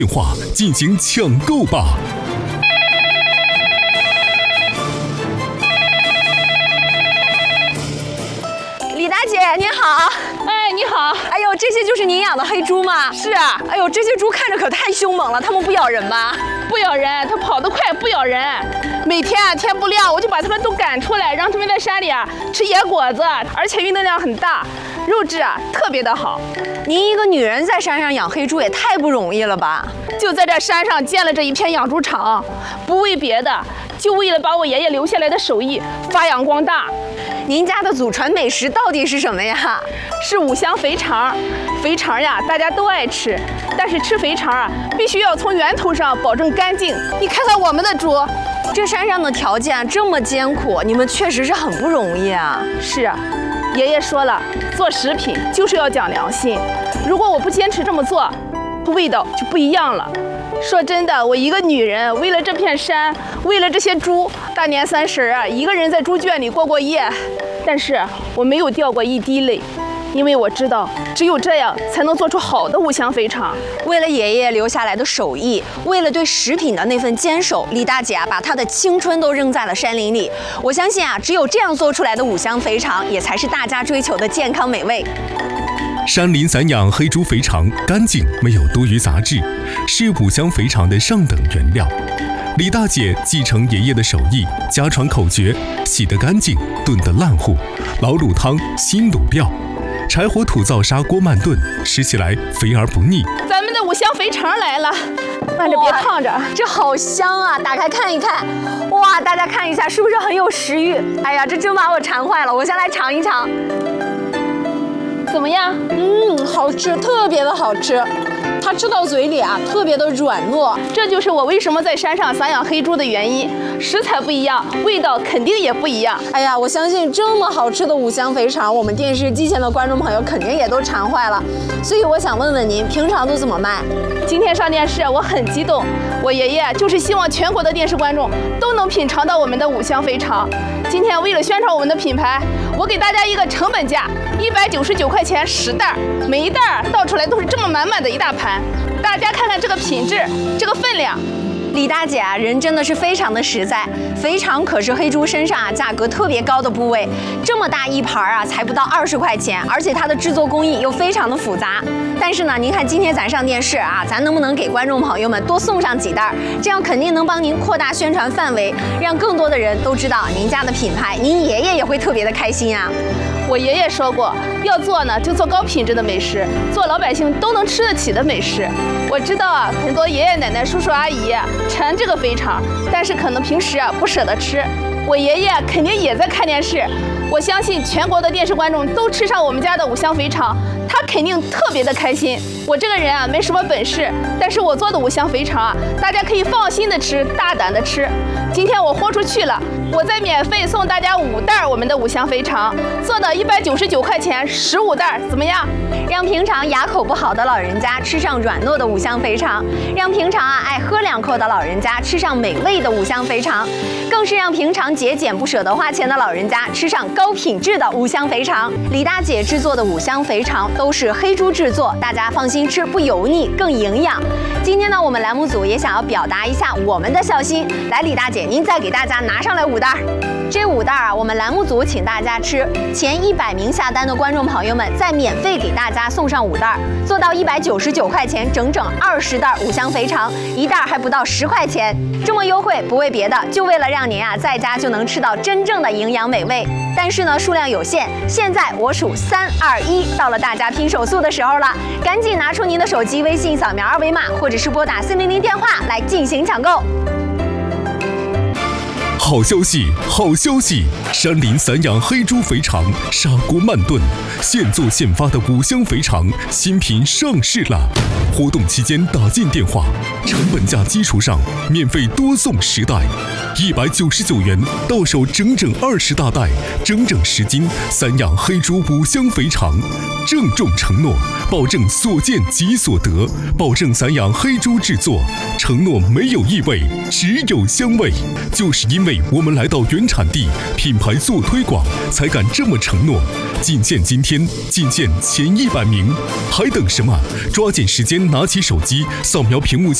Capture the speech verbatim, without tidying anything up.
电话进行抢购吧！ 李大姐您好。 哎，你好。 哎呦，这些就是您养的黑猪吗？ 是啊。 哎呦，这些猪看着可太凶猛了，它们不咬人吧？ 不咬人，它跑得快，不咬人。每天啊天不亮我就把它们都赶出来，让它们在山里啊吃野果子，而且运动量很大，肉质啊特别的好。 您一个女人在山上养黑猪也太不容易了吧？ 就在这山上建了这一片养猪场，不为别的，就为了把我爷爷留下来的手艺发扬光大。 您家的祖传美食到底是什么呀？ 是五香肥肠。肥肠呀大家都爱吃，但是吃肥肠啊必须要从源头上保证干净。你看看我们的猪， 这山上的条件这么艰苦，你们确实是很不容易啊。 是啊，爷爷说了，做食品就是要讲良心，如果我不坚持这么做，味道就不一样了。说真的，我一个女人为了这片山，为了这些猪，大年三十啊一个人在猪圈里过过夜，但是我没有掉过一滴泪，因为我知道只有这样才能做出好的五香肥肠。 为了爷爷留下来的手艺，为了对食品的那份坚守，李大姐啊把她的青春都扔在了山林里。我相信啊，只有这样做出来的五香肥肠，也才是大家追求的健康美味。 山林散养黑猪肥肠干净，没有多余杂质，是五香肥肠的上等原料。李大姐继承爷爷的手艺，家传口诀：洗得干净，炖得烂糊，老卤汤，新卤料，柴火土灶砂锅慢炖，吃起来肥而不腻。 咱们的五香肥肠来了，慢着别烫着， 这好香啊！打开看一看，哇，大家看一下，是不是很有食欲？哎呀，这真把我馋坏了，我先来尝一尝。 怎么样？ 嗯，好吃，特别的好吃。它吃到嘴里啊，特别的软糯。 这就是我为什么在山上散养黑猪的原因。食材不一样，味道肯定也不一样。 哎呀，我相信这么好吃的五香肥肠，我们电视机前的观众朋友肯定也都馋坏了。所以我想问问您，平常都怎么卖？ 今天上电视，我很激动。我爷爷就是希望全国的电视观众都能品尝到我们的五香肥肠。今天为了宣传我们的品牌，我给大家一个成本价，一百九十九块钱十袋，每一袋倒出来都是这么满满的一大盘。大家看看这个品质，这个分量。 李大姐啊，人真的是非常的实在。肥肠可是黑猪身上啊价格特别高的部位，这么大一盘啊，才不到二十块钱，而且它的制作工艺又非常的复杂。但是呢，您看今天咱上电视啊，咱能不能给观众朋友们多送上几袋？这样肯定能帮您扩大宣传范围，让更多的人都知道您家的品牌，您爷爷也会特别的开心啊。 我爷爷说过，要做呢就做高品质的美食，做老百姓都能吃得起的美食。我知道啊，很多爷爷奶奶、叔叔阿姨馋这个肥肠，但是可能平时啊不舍得吃。我爷爷肯定也在看电视，我相信全国的电视观众都吃上我们家的五香肥肠，他肯定特别的开心。我这个人啊没什么本事，但是我做的五香肥肠啊，大家可以放心的吃，大胆的吃。今天我豁出去了，我再免费送大家五袋我们的五香肥肠，做到一百九十九块钱十五袋，怎么样？ 让平常牙口不好的老人家吃上软糯的五香肥肠，让平常啊爱喝两口的老人家吃上美味的五香肥肠，更是让平常节俭不舍得花钱的老人家吃上高品质的五香肥肠。李大姐制作的五香肥肠都是黑猪制作，大家放心吃，不油腻，更营养。今天呢，我们栏目组也想要表达一下我们的孝心，来，李大姐，您再给大家拿上来五袋。这五袋啊，我们栏目组请大家吃，前一百名下单的观众朋友们再免费给大家送上五袋，做到一百九十九块钱，整整二十袋五香肥肠，一袋还不到十块钱，这么优惠不为别的，就为了让您啊在家就能吃到真正的营养美味。但是呢，数量有限，现在我数三二一，到了大家拼手速的时候了，赶紧拿出您的手机，微信扫描二维码，或者是拨打四零零电话来进行抢购。 好消息，好消息！山林散养黑猪肥肠，砂锅慢炖，现做现发的五香肥肠新品上市了。活动期间打进电话，成本价基础上免费多送十袋，一百九十九元到手整整二十大袋，整整十斤散养黑猪五香肥肠。郑重承诺，保证所见即所得，保证散养黑猪制作，承诺没有异味，只有香味，就是因为为我们来到原产地，品牌做推广，才敢这么承诺。进线今天，进线前一百名，还等什么？抓紧时间拿起手机，扫描屏幕下